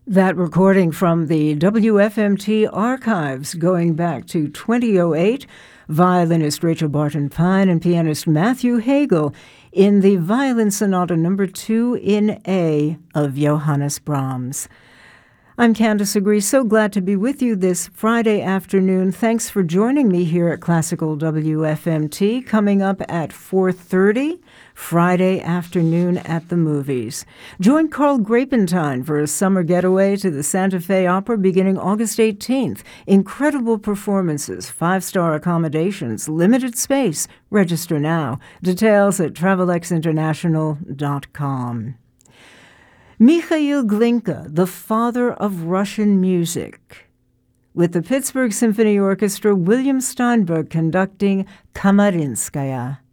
That recording from the WFMT archives going back to 2008, violinist Rachel Barton Pine and pianist Matthew Hagel in the Violin Sonata No. 2 in A of Johannes Brahms. I'm Candace Agree, so glad to be with you this Friday afternoon. Thanks for joining me here at Classical WFMT. Coming up at 4:30, Friday afternoon at the movies. Join Carl Grapentine for a summer getaway to the Santa Fe Opera beginning August 18th. Incredible performances, 5-star accommodations, limited space. Register now. Details at travelexinternational.com. Mikhail Glinka, the father of Russian music. With the Pittsburgh Symphony Orchestra, William Steinberg conducting Kamarinskaya.